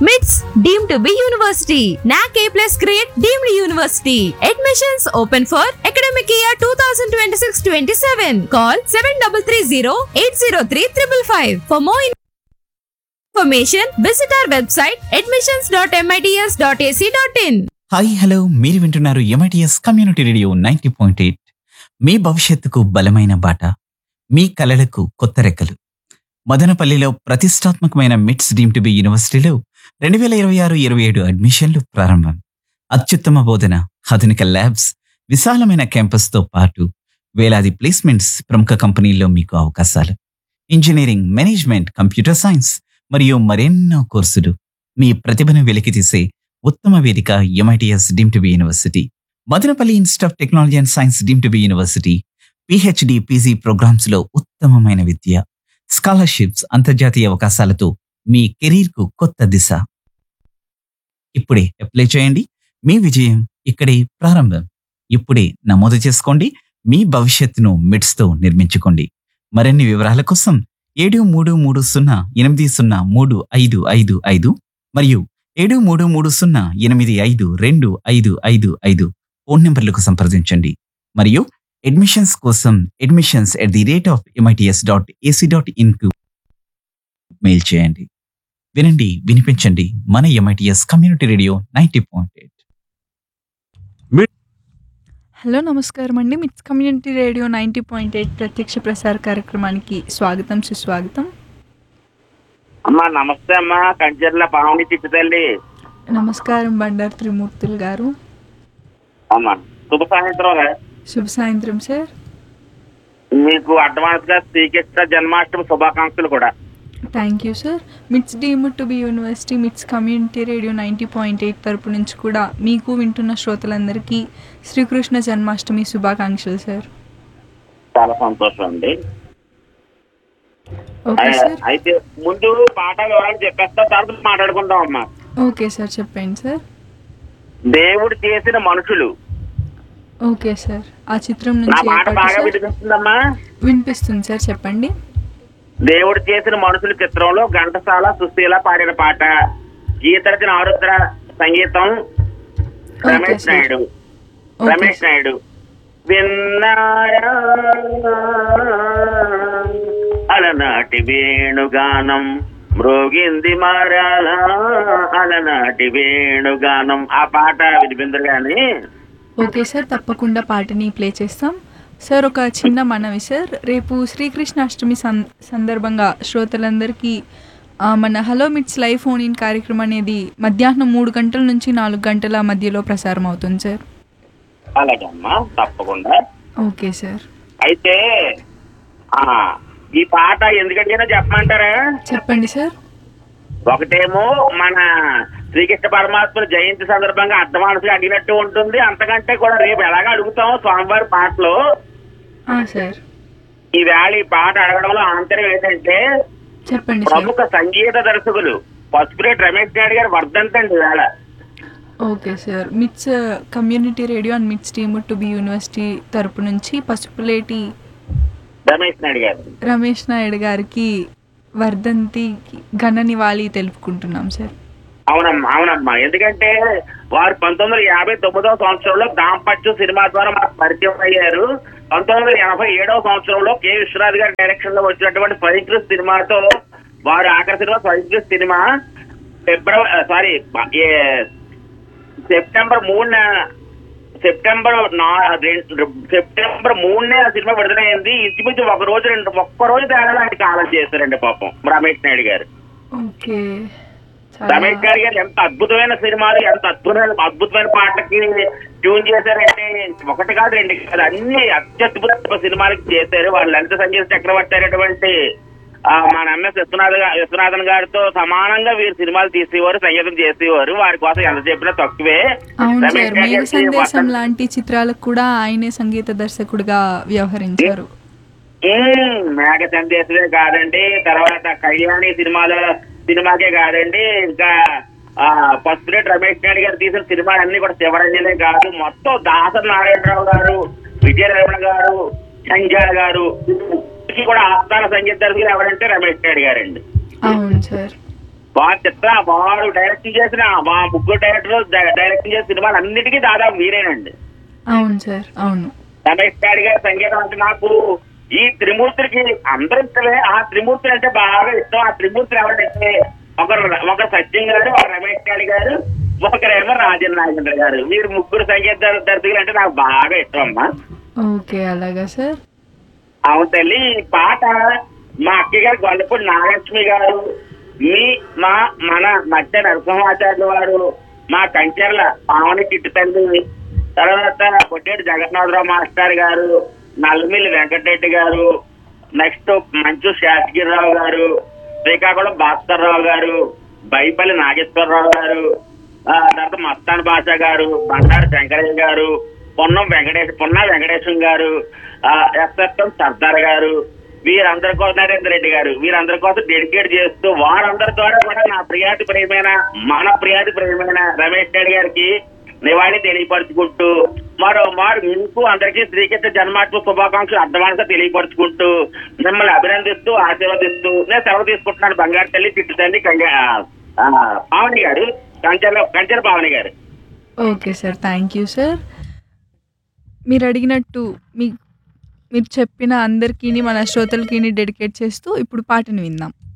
MITS deemed to be university. NAC A+ grade deemed university. Admissions open for academic year 2026-27. Call 7330-803-555. For more information, visit our website admissions.mits.ac.in. Hi hello, మీరు వింటున్నారు MITS community radio 90.8. మీ భవిష్యత్తుకు బలమైన బాట, మీ కలలకు కొత్త రెక్కలు. మదనపల్లిలో ప్రతిష్టాత్మకమైన మిట్స్ డీమ్ టు బి యూనివర్సిటీలో 2026-27 అడ్మిషన్లు ప్రారంభం. అత్యుత్తమ బోధన, ఆధునిక ల్యాబ్స్, విశాలమైన క్యాంపస్తో పాటు వేలాది ప్లేస్మెంట్స్, ప్రముఖ కంపెనీల్లో మీకు అవకాశాలు. ఇంజనీరింగ్, మేనేజ్మెంట్, కంప్యూటర్ సైన్స్ మరియు మరెన్నో కోర్సులు. మీ ప్రతిభను వెలికితీసే ఉత్తమ వేదిక MITS deem to be university. Madanapalle institute of technology and science deem to be university. PhD, PG programmes లో ఉత్తమమైన విద్య, స్కాలర్షిప్స్, అంతర్జాతీయ అవకాశాలతో మీ కెరీర్ కు కొత్త దిశ. ఇప్పుడే అప్లై చేయండి. మీ విజయం ఇక్కడే ప్రారంభం. ఇప్పుడే నమోదు చేసుకోండి. మీ భవిష్యత్తును మిట్స్ తో నిర్మించుకోండి. మరిన్ని వివరాల కోసం 7330803555 మరియు 7330852555 ఫోన్ నెంబర్లకు సంప్రదించండి. మరియు అడ్మిషన్స్ కోసం admissions@mits.ac.in కు మెయిల్ చేయండి. వినండి, వినిపించండి. మన ఎంఐటిఎస్ కమ్యూనిటీ రేడియో 90.8. హలో, నమస్కారం అండి. మిట్స్ కమ్యూనిటీ రేడియో 90.8 ప్రత్యక్ష ప్రసార కార్యక్రమానికి స్వాగతం, సుస్వాగతం. అమ్మా నమస్తే అమ్మా, కంచెర్ల పావని చిట్టు తల్లి. నమస్కారం బండారు త్రిమూర్తులు గారు. అమ్మా శుభ సాయంత్రం. శుభ సాయంత్రం సార్. మీకు అడ్వాన్స్ గా శ్రీకృష్ణ జన్మాష్టమి శుభాకాంక్షలు కూడా. Thank you sir. మిట్స్ డీమ్డ్ టు బి యూనివర్సిటీ, మిట్స్ కమ్యూనిటీ రేడియో 90.8 తరపు నుంచి కూడా మీకు, వింటున్న శ్రోతలందరికీ శ్రీకృష్ణ జన్మాష్టమి శుభాకాంక్షలు సార్. చాలా సంతోషం అండి. Okay sir. అయితే ముందు పాట వివరాలు చెప్పేస్తా, తర్వాత మాట్లాడుకుందాం అమ్మా. ఓకే సార్, చెప్పండి సార్. దేవుడు చేసిన మనుషులు. Okay sir. ఆ చిత్రం నా నుంచి పాట బాగా వినిపిస్తుందమ్మా? వినిపిస్తుంది సార్, చెప్పండి. దేవుడు చేసిన మనుషులు చిత్రంలో ఘంటసాల, సుశీల పాడిన పాట. గీతరచన ఆరుద్ర, సంగీతం రమేష్ నాయుడు. విన్నారా అలనాటి వేణుగానం మ్రోగింది మారాలా, అలనాటి వేణుగానం. ఆ పాట వినిపించరు కానీ. ఓకే సార్, తప్పకుండా పాటని ప్లే చేస్తాం సార్. ఒక చిన్న మనవి సార్, రేపు శ్రీకృష్ణాష్టమి సందర్భంగా శ్రోతలందరికీ మన హలో మిట్స్ లైవ్ ఫోన్ ఇన్ కార్యక్రమం అనేది మధ్యాహ్నం 3 గంటల నుంచి 4 గంటల మధ్యలో ప్రసారం అవుతుంది సార్. అలాగే అమ్మా, తప్పకుండా. Okay sir. అయితే ఈ పాట ఎందుకంటే చెప్పమంటారా? చెప్పండి సార్. ఒకటేమో మన శ్రీకృష్ణ పరమాత్మ జయంతి సందర్భంగా అడ్వాన్స్ గా అడిగినట్టు ఉంటుంది. అంతకంటే కూడా రేపు ఎలాగ అడుగుతాం స్వామివారి పాటలో. సార్, ఈ వేళ ఈ పాట అడగడంలో ఆంతర్యం ఏంటంటే, చెప్పండి. ప్రముఖ సంగీత దర్శకులు పసుపులేటి రమేష్ నాయుడు గారు వర్ధంతి అండి వేళ. Okay sir. మిట్స్ కమ్యూనిటీ రేడియో అండ్ మిట్స్ డీమ్డ్ టు బి యూనివర్సిటీ తరపు నుంచి పసుపులేటి రమేష్ నాయుడు గారికి వర్ధంతి ఘన నివాళి తెలుపుకుంటున్నాం సార్. అవునమ్మా. ఎందుకంటే వారు 1959వ సంవత్సరంలో దాంపత్యం సినిమా ద్వారా మాకు పరిచయం అయ్యారు. 1987వ సంవత్సరంలో కె విశ్వనాథ్ గారి డైరెక్షన్ లో వచ్చినటువంటి ఫైక్రిస్ సినిమాతో వారు ఆఖరి సినిమా ఫైక్రిస్ సినిమా సెప్టెంబర్ 3నే ఆ సినిమా విడుదలైంది. ఇంచుమించు ఒక్కరోజు తేడా ఆయన కాలం చేశారండి పాపం రమేష్ నాయుడు గారు. రమేష్ గారు ఎంత అద్భుతమైన సినిమాలు, ఎంత అద్భుతమైన పాటకి ట్యూన్ చేశారంటే ఒకటి కాదు, రెండు కాదు, అన్ని అత్యద్భుత సినిమాలకి చేశారు. వాళ్ళు లలిత సంగీత చక్రవర్తి అయినటువంటి మన ఎంఎస్ విశ్వనాథన్ గారితో సమానంగా వీరు సినిమాలు తీసేవారు, సంగీతం చేసేవారు. వారి కోసం ఎంత చెప్పినా తక్కువే. సందేశం లాంటి చిత్రాలకు కూడా ఆయనే సంగీత దర్శకుడిగా వ్యవహరించారు. మేఘ సందేశమే కాదండి, తర్వాత కళ్యాణి సినిమాకే కాదండి, ఇంకా పసుపులేటి రమేష్ నాయుడు గారు తీసిన సినిమాలన్నీ కూడా శివరంజనే కాదు, మొత్తం దాసరి నారాయణరావు గారు, విజయరమణ గారు, సంజయ్ గారు కూడా ఆస్థాన సంగీత దర్శకులు ఎవరంటే రమేష్ నాయుడు గారండి. అవును సార్. వాడు డైరెక్షన్ చేసిన మా ముగ్గురు డైరెక్టర్ డైరెక్షన్ చేసిన సినిమాలు అన్నిటికీ దాదాపు మీరేనండి. అవును సార్, అవును. రమేష్ నాయుడు గారి సంగీతం అంటే నాకు ఈ త్రిమూర్తులకి అందరూ ఇష్టమే. ఆ త్రిమూర్తులు అంటే బాగా ఇష్టం. ఆ త్రిమూర్తులు ఎవరంటే ఒక సత్యం గారు, ఒక రమేష్ నాయుడు గారు, ఒకరేమో రాజన్ నాగేంద్ర గారు. వీరు ముగ్గురు సంగీత దర్శకులు అంటే నాకు బాగా ఇష్టం అమ్మా. ఓకే, అలాగా సార్. అవును తల్లి. ఈ పాట మా అక్కయ్య గారు గొల్లపూడి నాగలక్ష్మి గారు, మన మధ్య నరసింహాచార్యుల వారు, మా కంచెర్ల పావని కిట్టు తల్లి, తర్వాత కొట్టేటి జగన్నాథరావు మాస్టర్ గారు, నల్లమిల్లి వెంకటరెడ్డి గారు, నెక్స్ట్ మంచు శాసగిరిరావు గారు, శ్రీకాకుళం భాస్కర్రావు గారు, బైపల్లి నాగేశ్వరరావు గారు, తర్వాత మస్తాన్ బాషా గారు, బండారు శంకరయ్య గారు, పొన్నా వెంకటేశం గారు, ఎస్ఎస్ఎం సర్దార్ గారు, వీరందరి కోసం నరేంద్ర రెడ్డి గారు, వీరందరి కోసం డెడికేట్ చేస్తూ వారందరి ద్వారా కూడా మన ప్రియాతి ప్రియమైన రమేష్ నాయుడు గారికి నివాళి తెలియపరుచుకుంటూ మరోమారు మీకు అందరికీ శ్రీకృష్ణ జన్మాష్టమి శుభాకాంక్షలు అడ్వాన్స్ తెలియపరుచుకుంటూ మిమ్మల్ని అభినందిస్తూ ఆశీర్వదిస్తూ నేను సెలవు తీసుకుంటున్నాను. బంగారు తల్లి చిట్టు తల్లి పావని గారు, కంచెల పావని గారు. Okay sir, thank you sir. మీరు అడిగినట్టు మీరు చెప్పిన అందరికీ, మన శ్రోతలకి డెడికేట్ చేస్తూ ఇప్పుడు పాటను విందాం.